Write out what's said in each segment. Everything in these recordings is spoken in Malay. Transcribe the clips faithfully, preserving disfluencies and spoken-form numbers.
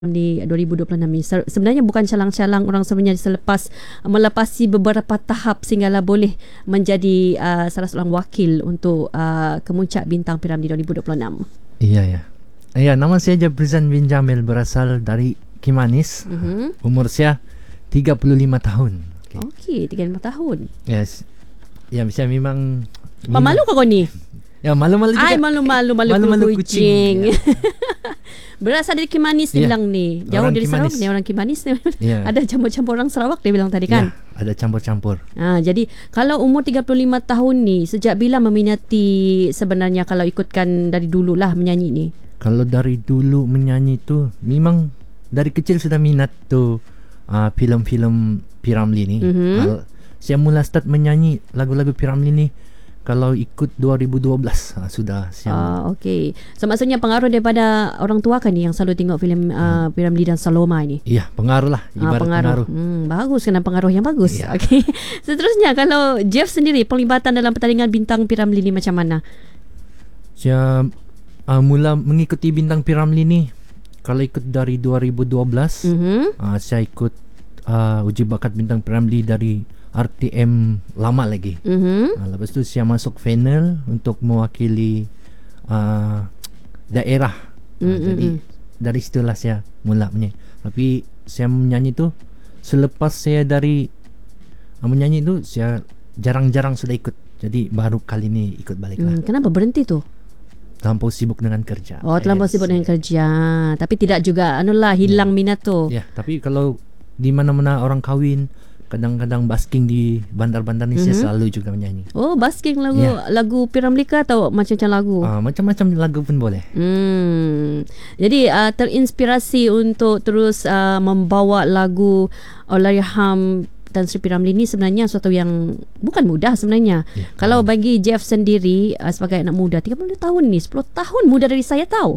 di dua ribu dua puluh enam ni sebenarnya bukan calang-calang orang sebenarnya selepas melepasi beberapa tahap sehinggalah boleh menjadi uh, salah seorang wakil untuk uh, kemuncak bintang Piramli dua ribu dua puluh enam. Iya ya. Iya, nama saya Jabrizan bin Jamil, berasal dari Kimanis. Uh-huh. Umur saya tiga puluh lima tahun. Okey, okay, tiga puluh lima tahun. Yes. Ya, saya memang pemalu kau ni? Ya, malu-malu juga. Ai, malu-malu malu malu-malu kucing. kucing. Ya. Berasal dari Kimanis dia yeah. bilang ni. Jauh orang dari Kimanis. Sarawak ni orang Kimanis ni. Yeah. Ada campur-campur orang Sarawak dia bilang tadi kan? Yeah, ada campur-campur. Ha, jadi kalau umur tiga puluh lima tahun ni, sejak bila meminati sebenarnya kalau ikutkan dari dululah menyanyi ni? Kalau dari dulu menyanyi tu memang dari kecil sudah minat tu uh, filem-filem Piramli ni. Mm-hmm. Kalau saya mula start menyanyi lagu-lagu Piramli ni kalau ikut dua ribu dua belas ha, sudah siap. Ah, okey. So maksudnya pengaruh daripada orang tua kan ni yang selalu tengok filem uh, hmm. Piramli dan Saloma ni. Iya, pengaruh lah, ibarat ah, pengaruh. pengaruh. Hmm, bagus, kena pengaruh yang bagus. Ya. Okey. Seterusnya kalau Jeff sendiri pelibatan dalam pertandingan bintang Piramli ni macam mana? Saya uh, mula mengikuti bintang Piramli ni kalau ikut dari dua ribu dua belas. Mm-hmm. Uh, saya ikut uh, uji bakat bintang Piramli dari R T M lama lagi. Mm-hmm. Uh, lepas tu saya masuk final untuk mewakili uh, daerah. Uh, mm-hmm. Jadi dari situlah saya mula menyanyi. Tapi saya menyanyi tu selepas saya dari uh, menyanyi tu saya jarang-jarang sudah ikut. Jadi baru kali ni ikut balik lah. Mm, kenapa berhenti tu? Terlampau sibuk dengan kerja. Oh, terlampau yes. sibuk dengan kerja. Tapi tidak juga anulah hilang yeah. minat tu. Ya, yeah, tapi kalau di mana-mana orang kahwin, kadang-kadang basking di bandar-bandar ni, mm-hmm. saya selalu juga menyanyi. Oh, basking lagu yeah. lagu Piramli ke atau macam-macam lagu? Uh, macam-macam lagu pun boleh. Hmm. Jadi uh, terinspirasi untuk terus uh, membawa lagu Allahyarham Tan Sri Piramli ni sebenarnya sesuatu yang bukan mudah sebenarnya. Yeah. Kalau bagi Jeff sendiri uh, sebagai anak muda tiga puluh tahun ni, sepuluh tahun muda dari saya tahu.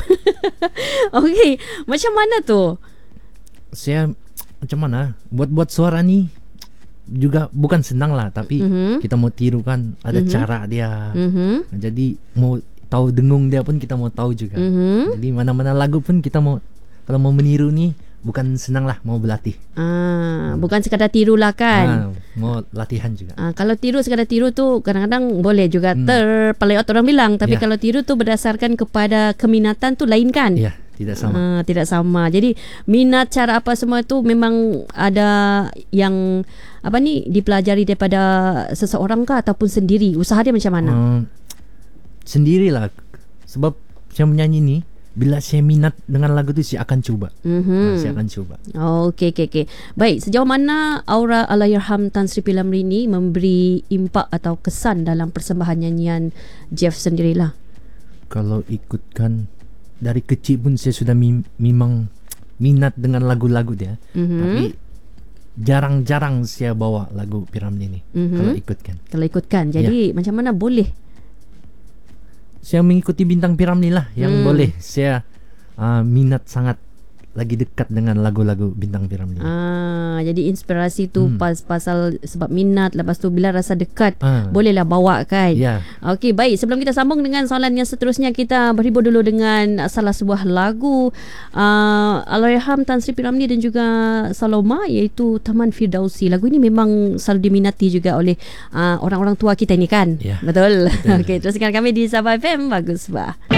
Okey, macam mana tu? Saya macam mana buat-buat suara ni juga bukan senang lah, tapi mm-hmm. kita mau tiru kan ada mm-hmm. cara dia. Mm-hmm. Jadi mau tahu dengung dia pun kita mau tahu juga. Mm-hmm. Jadi mana-mana lagu pun kita mau, kalau mau meniru ni bukan senang lah, mau berlatih. Ah, hmm. bukan sekadar tiru lah kan. Ah, mau latihan juga. Ah, kalau tiru sekadar tiru tu kadang-kadang boleh juga hmm. terpeleot orang bilang, tapi yeah. kalau tiru tu berdasarkan kepada keminatan tu lain kan? Ya, yeah, tidak sama. Ah, tidak sama. Jadi minat cara apa semua tu memang ada yang apa ni dipelajari daripada seseorang kah ataupun sendiri? Usaha dia macam mana? Hmm, sendirilah. Sebab saya menyanyi ni, bila saya minat dengan lagu tu saya akan cuba. Mm-hmm. Nah, saya akan cuba. Oh, okey okey okey. Baik, sejauh mana aura Allahyarham Tan Sri Piramli ni memberi impak atau kesan dalam persembahan nyanyian Jeff sendirilah? Kalau ikutkan dari kecil pun saya sudah mim- memang minat dengan lagu-lagu dia. Mm-hmm. Tapi jarang-jarang saya bawa lagu Piramli ni. Mm-hmm. Kalau ikutkan. Kalau ikutkan. Jadi ya. Macam mana boleh? Saya mengikuti bintang Piramli lah yang hmm. boleh saya uh, minat sangat lagi dekat dengan lagu-lagu bintang Piramli. Ah, jadi inspirasi tu hmm. pas pasal sebab minat, lepas tu bila rasa dekat ah. bolehlah bawa kan. Yeah. Okey, baik, sebelum kita sambung dengan soalan yang seterusnya, kita berhibur dulu dengan salah sebuah lagu uh, Allahyarham Tan Sri Piramli dan juga Saloma, iaitu Taman Firdausi. Lagu ini memang selalu diminati juga oleh uh, orang-orang tua kita ni kan. Yeah. Betul. Betul. Okey, teruskan kami di Sabah F M. Bagus bah.